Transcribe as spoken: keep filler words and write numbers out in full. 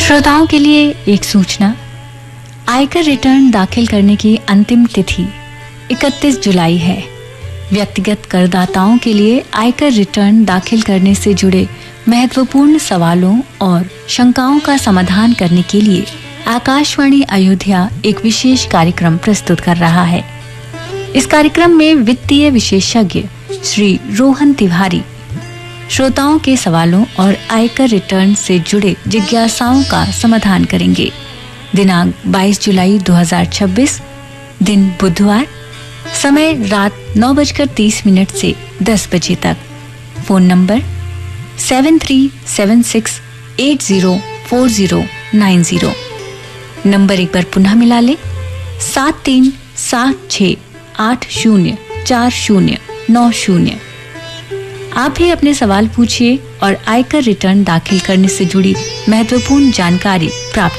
श्रोताओं के लिए एक सूचना। आयकर रिटर्न दाखिल करने की अंतिम तिथि इकतीस जुलाई है। व्यक्तिगत करदाताओं के लिए आयकर रिटर्न दाखिल करने से जुड़े महत्वपूर्ण सवालों और शंकाओं का समाधान करने के लिए आकाशवाणी अयोध्या एक विशेष कार्यक्रम प्रस्तुत कर रहा है। इस कार्यक्रम में वित्तीय विशेषज्ञ श्री रोहन तिवारी श्रोताओं के सवालों और आयकर रिटर्न से जुड़े जिज्ञासाओं का समाधान करेंगे। दिनांक बाईस जुलाई दो हज़ार छब्बीस, दिन बुधवार, समय रात नौ बजकर तीस मिनट से दस बजे तक। Phone number seven three seven six at zero four zero nine zero. Number एक बार पुनः मिला ले, सात तीन सात छः आठ शून्य चार शून्य नौ शून्य। आप भी अपने सवाल पूछिए और आयकर रिटर्न दाखिल करने से जुड़ी महत्वपूर्ण जानकारी प्राप्त